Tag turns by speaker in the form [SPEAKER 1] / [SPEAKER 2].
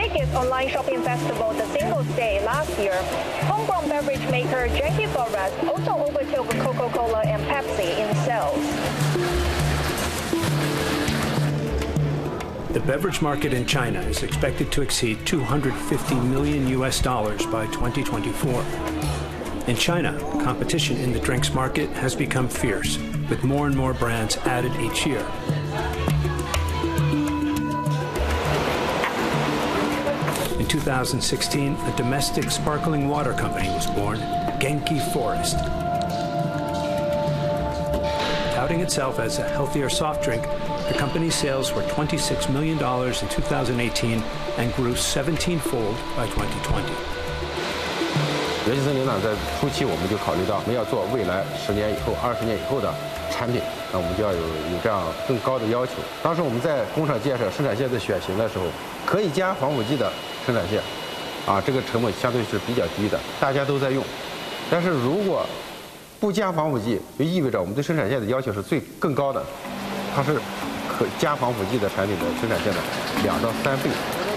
[SPEAKER 1] biggest online shopping festival, the Singles Day, last year, homegrown beverage maker Genki Forest also overtook Coca-Cola and Pepsi in sales.
[SPEAKER 2] The beverage market in China is expected to exceed $250 million by 2024. In China, competition in the drinks market has become fierce, with more and more brands added each year. In 2016, a domestic sparkling water company was born, Genki Forest. Touting itself as a healthier soft drink, the company's sales were $26 million in 2018 and grew 17-fold by 2020.
[SPEAKER 3] 元气森林呢，在初期我们就考虑到，我们要做未来10年以后、20年以后的产品，那我们就要有这样更高的要求。当时我们在工厂建设生产线的选型的时候，可以加防腐剂的生产线，这个成本相对是比较低的，大家都在用。但是如果不加防腐剂，就意味着我们对生产线的要求是更高的，它是可加防腐剂的产品的生产线的2到3倍。